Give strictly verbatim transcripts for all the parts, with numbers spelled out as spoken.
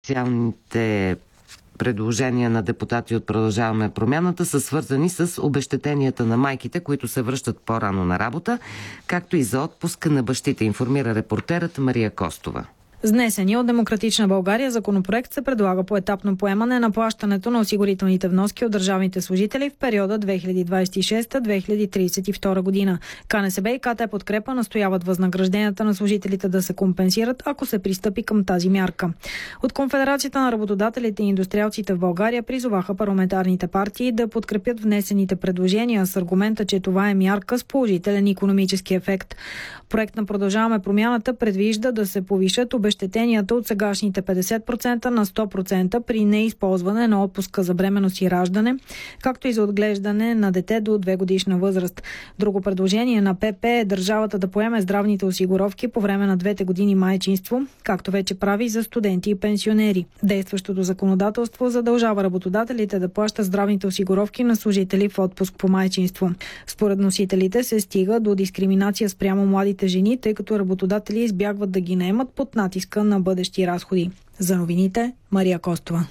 Специалните предложения на депутати от Продължаваме промяната са свързани с обезщетенията на майките, които се връщат по-рано на работа, както и за отпуска на бащите, информира репортерът Мария Костова. С внесения от Демократична България законопроект се предлага поетапно поемане на плащането на осигурителните вноски от държавните служители в периода две хиляди двадесет и шеста - две хиляди тридесет и втора година. КНСБ и КТ Подкрепа настояват възнагражденията на служителите да се компенсират, ако се пристъпи към тази мярка. От Конфедерацията на работодателите и индустриалците в България призоваха парламентарните партии да подкрепят внесените предложения с аргумента, че това е мярка с положителен икономически ефект. Проект на Продължаваме промяната предвижда да се повишат обезщетенията от сегашните петдесет процента на сто процента при неизползване на отпуска за бременност и раждане, както и за отглеждане на дете до две годишна възраст. Друго предложение на ПП е държавата да поеме здравните осигуровки по време на двете години майчинство, както вече прави за студенти и пенсионери. Действащото законодателство задължава работодателите да плащат здравните осигуровки на служители в отпуск по майчинство. Според носителите се стига до дискриминация спрямо младите жени, тъй като работодатели избягват да ги наемат под натиска на бъдещи разходи. За новините, Мария Костова.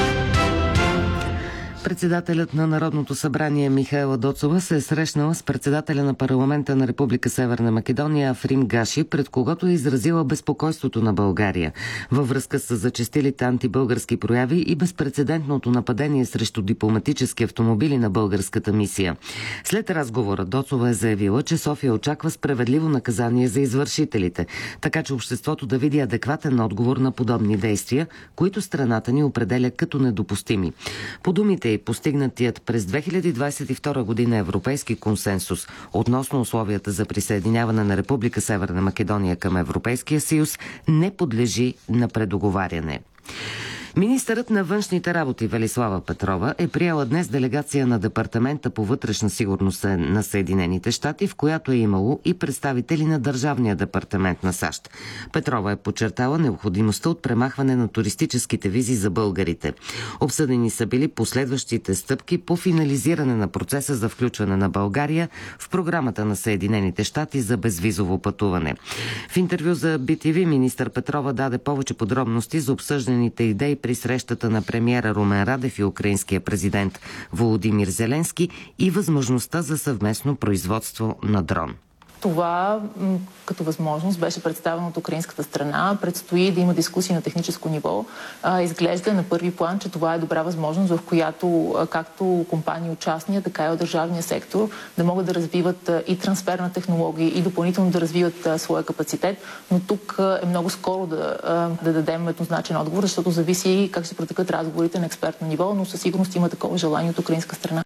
Председателят на Народното събрание Михаела Доцова се е срещнала с председателя на парламента на Република Северна Македония Африм Гаши, пред когото е изразила безпокойството на България във връзка с зачестилите антибългарски прояви и безпрецедентното нападение срещу дипломатически автомобили на българската мисия. След разговора Доцова е заявила, че София очаква справедливо наказание за извършителите, така че обществото да види адекватен отговор на подобни действия, които страната ни определя като недопустими. По думите и постигнатият през две хиляди двадесет и втора година европейски консенсус относно условията за присъединяване на Република Северна Македония към Европейския съюз не подлежи на предоговаряне. Министърът на външните работи Велислава Петрова е приела днес делегация на Департамента по вътрешна сигурност на Съединените щати, в която е имало и представители на Държавния департамент на САЩ. Петрова е подчертала необходимостта от премахване на туристическите визи за българите. Обсъдени са били последващите стъпки по финализиране на процеса за включване на България в програмата на Съединените щати за безвизово пътуване. В интервю за Би Ти Ви министър Петрова даде повече подробности за обсъжданите идеи при срещата на премиера Румен Радев и украинския президент Володимир Зеленски и възможността за съвместно производство на дрон. Това като възможност беше представено от украинската страна. Предстои да има дискусии на техническо ниво. А, изглежда на първи план, че това е добра възможност, в която както компании от частния, така и от държавния сектор да могат да развиват и трансфер на технологии и допълнително да развиват своя капацитет. Но тук е много скоро да, да дадем еднозначен отговор, защото зависи как ще протекат разговорите на експертно ниво, но със сигурност има такова желание от украинска страна,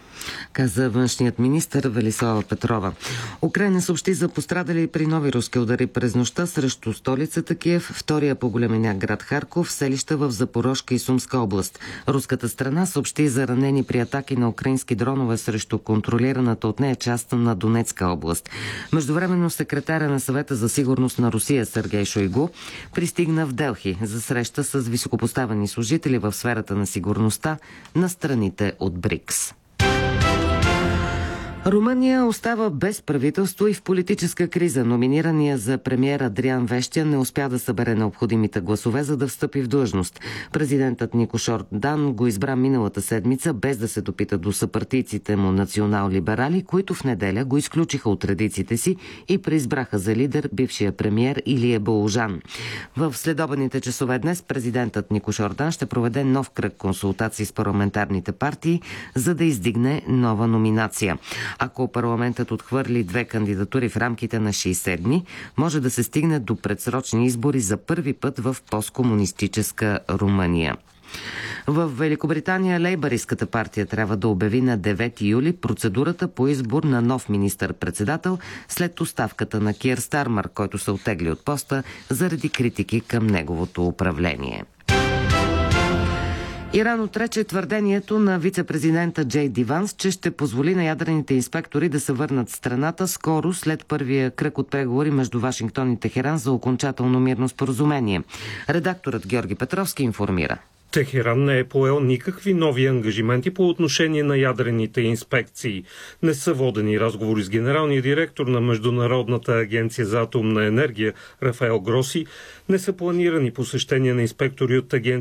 каза външният министър Велислава Петрова. Украйна съобщи за пострадали при нови руски удари през нощта срещу столицата Киев, втория по големина град Харков, селища в Запорожка и Сумска област. Руската страна съобщи за ранени при атаки на украински дронове срещу контролираната от нея част на Донецка област. Междувременно секретаря на Съвета за сигурност на Русия Сергей Шойгу пристигна в Делхи за среща с високопоставени служители в сферата на сигурността на страните от БРИКС. Румъния остава без правителство и в политическа криза. Номинирания за премиер Адриан Вещя не успя да събере необходимите гласове, за да встъпи в длъжност. Президентът Никошор Дан го избра миналата седмица, без да се допита до съпартийците му национал-либерали, които в неделя го изключиха от редиците си и преизбраха за лидер бившия премиер Илия Балужан. В следобедните часове днес президентът Никошор Дан ще проведе нов кръг консултации с парламентарните партии, за да издигне нова номинация. Ако парламентът отхвърли две кандидатури в рамките на шейсет дни, може да се стигне до предсрочни избори за първи път в посткомунистическа Румъния. В Великобритания лейбъристската партия трябва да обяви на девети юли процедурата по избор на нов министър-председател след оставката на Кир Стармър, който се оттегли от поста заради критики към неговото управление. Иран отрече твърдението на вице-президента Джей Ди Ванс, че ще позволи на ядрените инспектори да се върнат в страната скоро след първия кръг от преговори между Вашингтон и Техеран за окончателно мирно споразумение. Редакторът Георги Петровски информира. Техеран не е поел никакви нови ангажименти по отношение на ядрените инспекции. Не са водени разговори с генералния директор на Международната агенция за атомна енергия Рафаел Гроси. Не са планирани посещения на инспектори от агенция